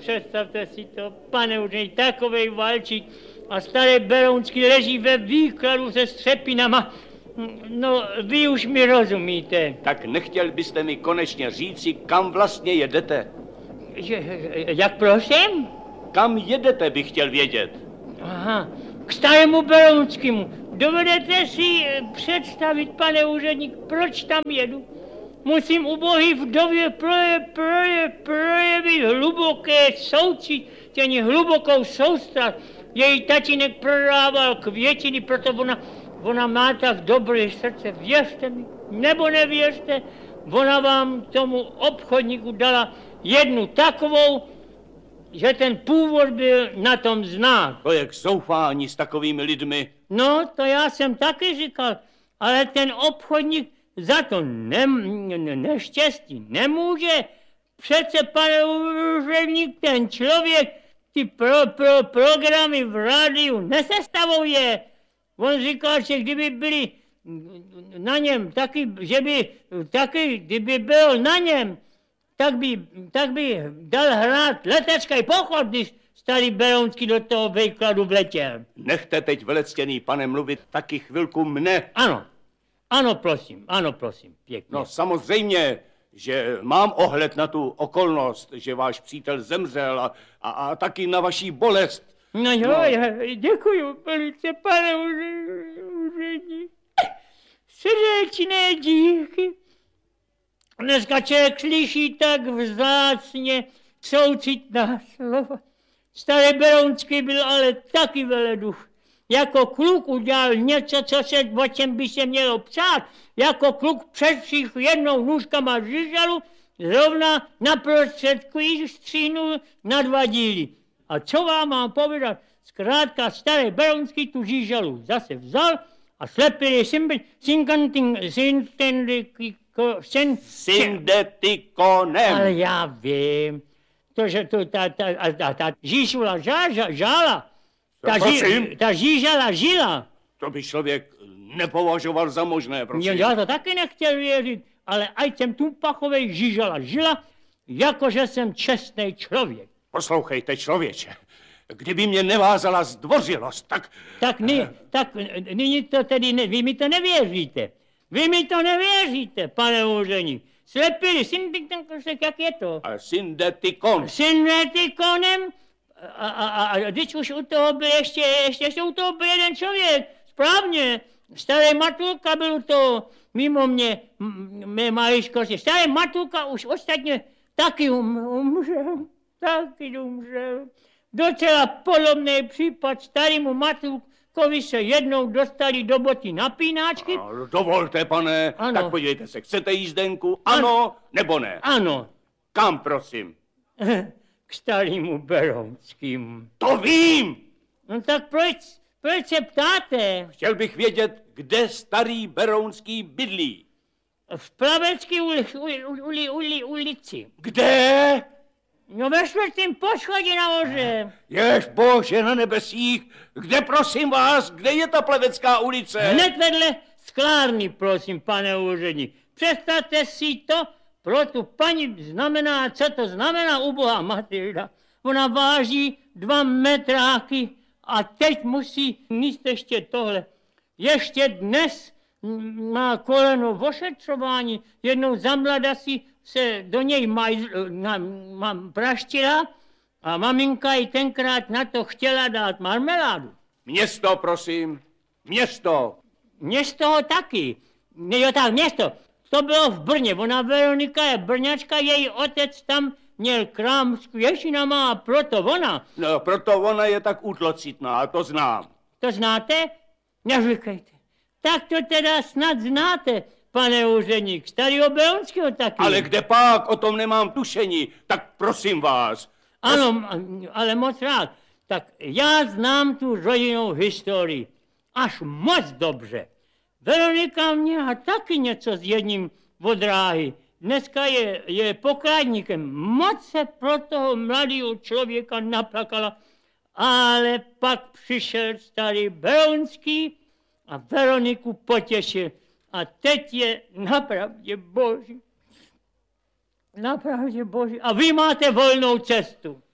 představte si to, pane úředník, takovej valčík a starý Berounský leží ve výkladu se střepinama. No, vy už mi rozumíte. Tak nechtěl byste mi konečně říci, kam vlastně jedete? Jak prosím? Kam jedete, bych chtěl vědět. Aha, k starému Berounskému. Dovedete si představit, pane úředník, proč tam jedu? Musím ubohý vdově projevit hluboké soucítění, hlubokou soustrast. Její tatínek prodával květiny, proto ona má tak dobré srdce. Věřte mi, nebo nevěřte, ona vám tomu obchodníku dala jednu takovou, že ten původ byl na tom znát. To je k zoufání s takovými lidmi. No, to já jsem taky říkal, ale ten obchodník za to neštěstí nemůže. Přece, pane úředník, ten člověk ty programy v rádiu nesestavuje. On říkal, že kdyby byli na něm taky, že by taky, kdyby byl na něm, tak by dal hrát letecký pochod, když starý Berounský do toho výkladu vletěl. Nechte teď, velectěný pane, mluvit taky chvilku mne. Ano, prosím, pěkně. No samozřejmě, že mám ohled na tu okolnost, že váš přítel zemřel a taky na vaší bolest. No jo, já děkuju velice, pane úředník. Srdečné díky. Dneska člověk slyší tak vzácně soucitná slova. Starý Berounský byl ale taky veleduch. Jako kluk udělal něco, o čem by se mělo psát. Jako kluk přestřih jednou nůžkama žížalu, zrovna na prostředku ji stříhnul na 2 díly. A co vám mám povědat? Zkrátka starý Berounský tu žížalu zase vzal a slepili syndetikonem. Ale já vím, ta žížula žála. Ta žížala žila. To by člověk nepovažoval za možné, prosím. Já to taky nechtěl věřit, ale ať jsem Tumpachovej žila, jakože jsem čestný člověk. Poslouchejte, člověče, kdyby mě nevázala zdvořilost, tak... Tak nyní to tedy, vy mi to nevěříte. Vy mi to nevěříte, pane úředník. Slepili, jak je to? Syndetikon. Syndetikonem? A když už u toho byl ještě u toho byl jeden člověk. Správně. Starý Matulka byl u toho, mimo mě, mé maličkosti. Starý Matulka už ostatně taky umřel. Docela podobný případ starému Matulkovi se jednou dostali do boty napínáčky. Dovolte, pane, ano. Tak podívejte se, chcete jízdenku? Ano, nebo ne? Ano. Kam, prosím? K starému Berounskému. To vím! No tak proč se ptáte? Chtěl bych vědět, kde starý Berounský bydlí. V Plavecké ulici. Kde? No ve 4. poschodí nahoře. Bože na nebesích, kde prosím vás, kde je ta Plavecká ulice? Hned vedle sklárny, prosím, pane úředník. Představte si to, pro tu paní znamená, co to znamená ubohá Matilda. Ona váží 2 metráky a teď musí níst ještě tohle. Ještě dnes má koleno v ošetřování, jednou za mlada si se do něj praštila a maminka jí tenkrát na to chtěla dát marmeládu. Město, prosím, město. Město taky. Jo tak, město. To bylo v Brně. Ona Veronika je Brňačka, její otec tam měl krám s kvěšinama a proto ona. No, proto ona je tak útlocitná, to znám. To znáte? Neříkejte. Tak to teda snad znáte, pane úředník. Starýho Berounského taky. Ale kde pak? O tom nemám tušení. Tak prosím vás. Ano, ale moc rád. Tak já znám tu rodinnou historii. Až moc dobře. Veronika měla taky něco s jedním od dráhy. Dneska je pokladníkem. Moc se pro toho mladého člověka naplakala. Ale pak přišel starý Berounský a Veroniku potěšil. A teď je napravdě boží. Napravdě boží. A vy máte volnou cestu.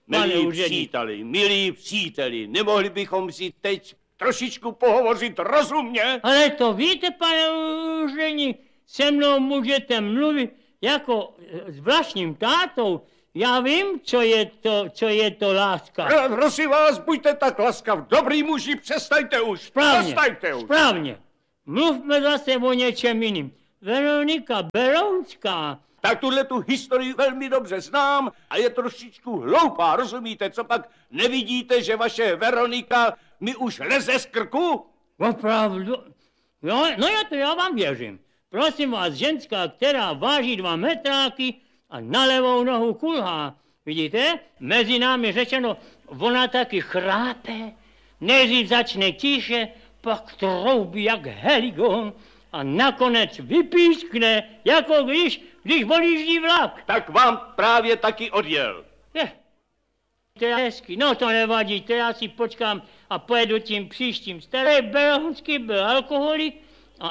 Milí příteli, nemohli bychom si teď trošičku pohovořit rozumně? Ale to víte, pane úředník, se mnou můžete mluvit jako s vlastním tátou. Já vím, co je to láska. Prosím vás, buďte tak laskav, dobrý muži, přestaňte už. Správně. Mluvme zase o něčem jiným. Veronika Berounská. Tak tu historii velmi dobře znám a je trošičku hloupá, rozumíte? Co pak nevidíte, že vaše Veronika mi už leze z krku? Opravdu? Jo, no já vám věřím. Prosím vás, ženská, která váží 2 metráky a na levou nohu kulhá. Vidíte? Mezi námi řečeno, ona taky chrápe, nejdřív začne tiše, pak troubí jak heligon a nakonec vypískne, jako když odjíždí vlak. Tak vám právě taky odjel. To je hezky, no to nevadí, to já si počkám a pojedu tím příštím. Starý Berounský byl alkoholik a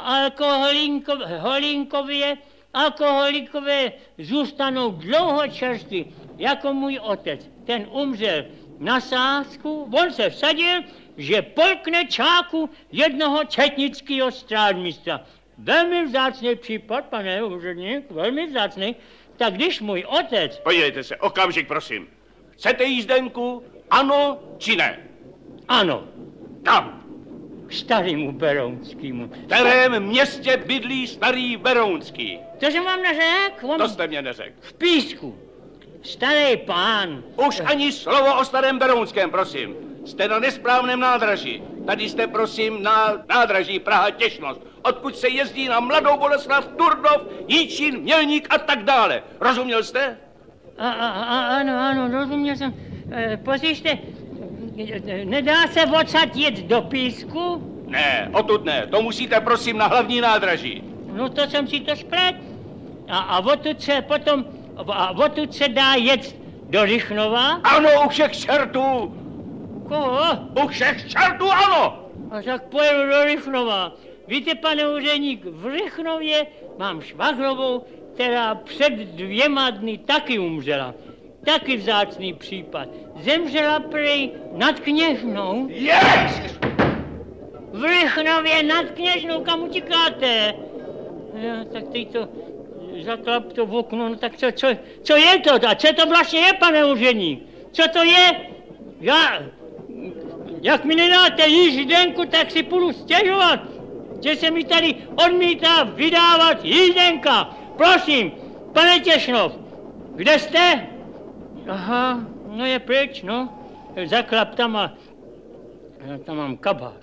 alkoholikové zůstanou dlouho čerství, jako můj otec. Ten umřel na sázku, on se vsadil, že polkne čáku jednoho četnického strážmistra. Velmi vzácný případ, pane úředník, velmi vzácný. Tak když můj otec... Podívejte se, okamžik, prosím. Chcete jízdenku, ano či ne? Ano. Kam? K starému Berounskému. V kterém městě bydlí starý Berounský? To jsem vám neřekl. To jste mě neřekl. V Písku. Starý pán. Už ani slovo o starém Berounském, prosím. Jste na nesprávném nádraží. Tady jste, prosím, na nádraží Praha-Těšnost, odkud se jezdí na Mladou Boleslav, Turnov, Jičín, Mělník a tak dále. Rozuměl jste? Ano, rozuměl jsem. Poslyšte, nedá se odsad jet do Písku? Ne, odtud ne. To musíte, prosím, na hlavní nádraží. No to jsem si to splet. A odtud se dá jet do Rychnova? Ano, u všech čertů. Koho? U všech čertů, ano. A tak pojedu do Rychnova. Víte, pane úředník, v Rychnově mám švagrovou, která před 2 dny taky umřela. Taky vzácný případ. Zemřela prej nad Kněžnou. Ježiš! V Rychnově nad Kněžnou, kam utíkáte? No, tak teď to zaklap to v okno, no tak co je to? A co to vlastně je, pane úředník? Co to je? Jak mi nedáte jízdenku, tak si půjdu stěžovat, že se mi tady odmítá vydávat jízdenka. Prosím, pane Těšnov, kde jste? Aha, no je pryč, no. Zaklap tam a tam mám kabát.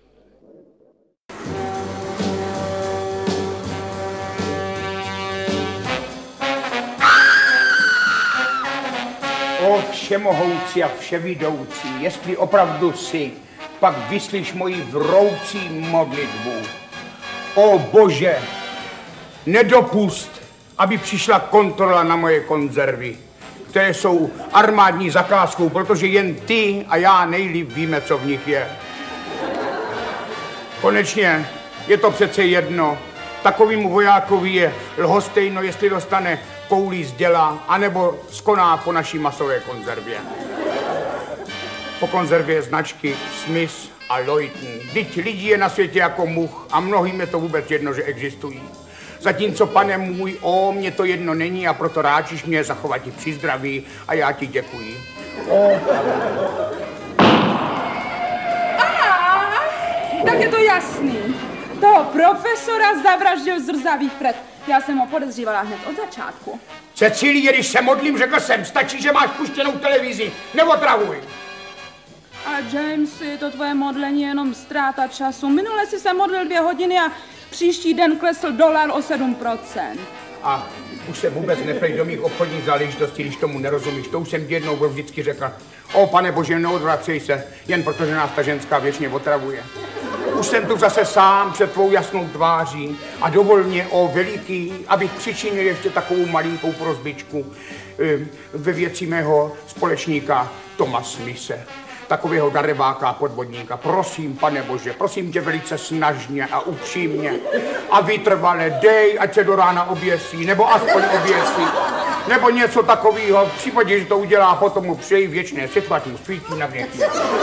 O všemohoucí a vševidoucí, jestli opravdu jsi, pak vyslyš moji vroucí modlitbu. O Bože, nedopust, aby přišla kontrola na moje konzervy, které jsou armádní zakázkou, protože jen ty a já nejlíp víme, co v nich je. Konečně je to přece jedno. Takovému vojákovi je lhostejno, jestli dostane koulí z děla, anebo skoná po naší masové konzervě. Po konzervě značky Smith a Lawton. Vždyť lidí je na světě jako much a mnohým je to vůbec jedno, že existují. Zatímco, pane můj, mně to jedno není a proto ráčíš mě zachovat ti při zdraví a já ti děkuji. Tak je to jasný. Toho profesora zavraždil zrzavý Fred. Já jsem ho podezřívala hned od začátku. Cecilie, když se modlím, řekl jsem, stačí, že máš puštěnou televizi, neotravuj. Ale Jamesy, to tvoje modlení je jenom ztráta času. Minule si se modlil 2 hodiny a příští den klesl dolar o 7%. A už se vůbec neprej do mých obchodních záležitostí, když tomu nerozumíš. To už jsem ti jednou vždycky řekl. Pane Bože, neodvracej se, jen protože nás ta ženská věčně otravuje. Už jsem tu zase sám před tvou jasnou tváří a dovol mě, veliký, abych přičinil ještě takovou malinkou prosbičku ve věci mého společníka Toma Smise. Takového darebáka a podvodníka. Prosím, pane Bože, prosím tě velice snažně a upřímně a vytrvale dej, ať se do rána oběsí, nebo aspoň oběsí. Nebo něco takového. V případě, že to udělá, potom mu přeji věčné světlo, ať mu svítí na věky.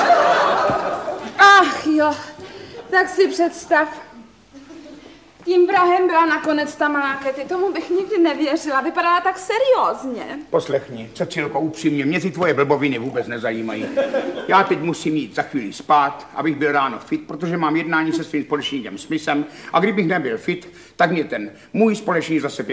Ach jo, tak si představ. Tím vrahem byla nakonec ta malá Kety. Tomu bych nikdy nevěřila. Vypadala tak seriózně. Poslechni, Cecilko, upřímně, mě ty tvoje blboviny vůbec nezajímají. Já teď musím jít za chvíli spát, abych byl ráno fit, protože mám jednání se svým společníkem Smithem a kdybych nebyl fit, tak mě ten můj společník zase